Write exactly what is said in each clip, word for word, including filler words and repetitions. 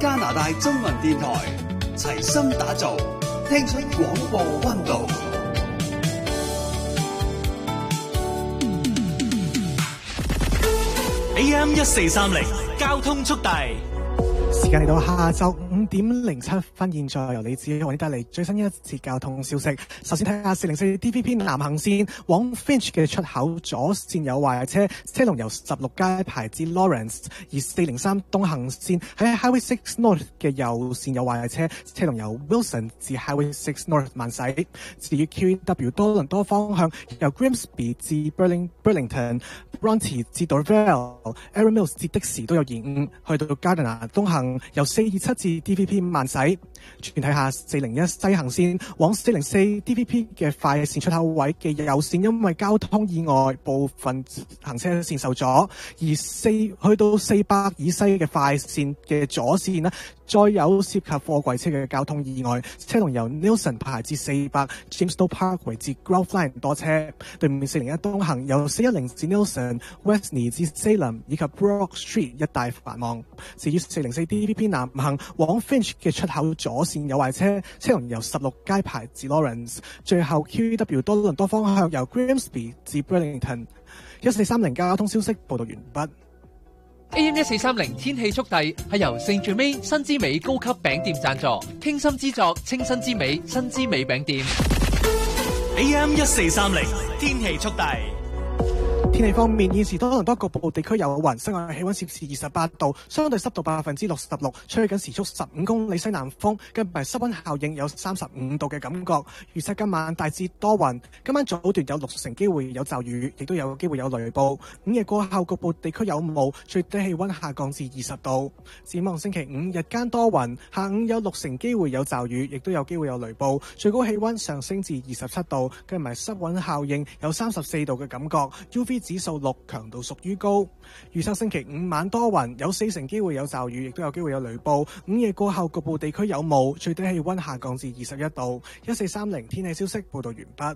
加拿大中文電台，齊心打造，聽出廣播溫度。 A M 一四三零交通速遞。 時間嚟到下晝五點零七分，現在由李子為你帶嚟最新一節交通消息。首先睇下四零四 D V P 南行線往 Finch 嘅出口左線有壞車，車龍由十六街排至 Lawrence；而四零三東行線喺 Highway Six North 嘅右線有壞車，車龍由 Wilson 至 Highway Six North 慢駛。至於 Q E W 多倫多方向由 Grimsby 至 Burling Burlington、Bronte 至 Dorval、Erin Mills 至的士都有延誤，去到 Gardiner 東行由四二七至 D V P 慢駛。轉睇下四零一西行線往四零四 D V P 嘅快線出口位嘅右線，因為交通意外部分行車線受阻，而四去到四百以西嘅快線嘅左線呢，再有涉及貨櫃車嘅交通意外，車龍由 Nelson 排至四百 Jamestown Parkway 至 Grove Line 多車。對面四零一東行由四一零至 Nelson、Westney 至 Salem 以及 Brock Street 一帶繁忙。至於四零四 D V P 南行往 Finch 嘅出口左線有壞車，車龍由十六街排至 Lawrence。最後 Q E W 多倫多方向由 Grimsby 至 Burlington。一四三零交通消息報道完畢。 A M 一四三零天氣速遞係由聖最美新之美高級餅店贊助，傾心之作清新之美新之美餅店。 A M 一四三零天氣速遞。 天氣方面，現時多倫多局部地區有雲，室外氣溫攝氏二十八度，相對濕度百分之六十六，吹緊時速十五公里西南風，跟埋濕溫效應有三十五度嘅感覺。預測今晚大致多雲，今晚早段有六成機會有驟雨，亦都有機會有雷暴。午夜過後局部地區有霧，最低氣溫下降至二十度。展望星期五日間多雲，下午有六成機會有驟雨，亦都有機會有雷暴，最高氣溫上升至二十七度，跟埋濕溫效應有三十四度嘅感覺。U V 指數六，強度屬於高。預測星期五晚多雲，有四成機會有驟雨，亦都有機會有雷暴。午夜過後局部地區有霧，最低氣溫下降至二十一度。一四三零天氣消息報道完畢。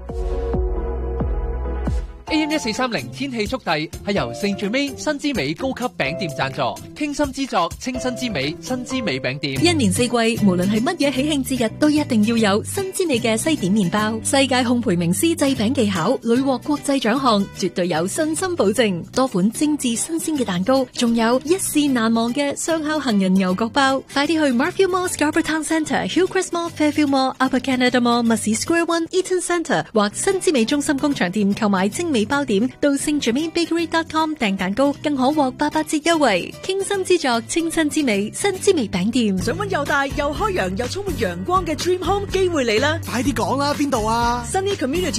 A M 一四三零天氣速遞係由聖最美新之美高級餅店贊助，傾心之作清新之美新之美餅店。 一年四季，無論係乜嘢喜慶節日，都一定要有新之美嘅西點麵包。世界烘焙名師製餅技巧，屢獲國際獎項，絕對有信心保證。多款精緻新鮮嘅蛋糕，仲有一試難忘嘅雙烤杏仁牛角包。快啲去 Markville Mall、Scarborough Town Centre、Hillcrest Mall、Fairfield Mall、Upper Canada Mall、Mussey Square One、Eaton Centre 或新之美中心工場店購買精美包點，到聖 Germain Bakery dot com 訂蛋糕，更可獲八八折優惠。傾心之作，清新之美，新之美餅店。 想揾又大又開揚又充滿陽光嘅 Dream Home 機會嚟啦！ 快啲講啦，邊度啊？ Sunny Community